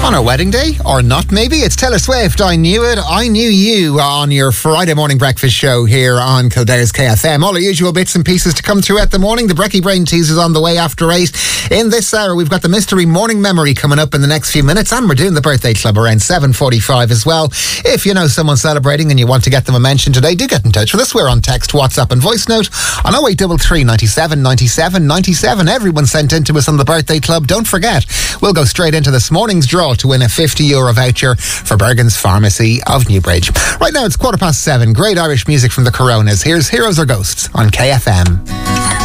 On our wedding day, or not maybe. It's Taylor Swift, I Knew It, I Knew You on your Friday morning breakfast show here on Kildare's KFM. All the usual bits and pieces to come throughout the morning. The Brekkie Brain tease is on the way after 8. In this hour, we've got the Mystery Morning Memory coming up in the next few minutes, and we're doing the Birthday Club around 7:45 as well. If you know someone celebrating and you want to get them a mention today, do get in touch with us. We're on text, WhatsApp and voice note on 0833 97 97 97. Everyone sent in to us on the Birthday Club. Don't forget, we'll go straight into this morning's draw to win a €50 voucher for Bergen's Pharmacy of Newbridge. Right now it's 7:15. Great Irish music from the Coronas. Here's Heroes or Ghosts on KFM.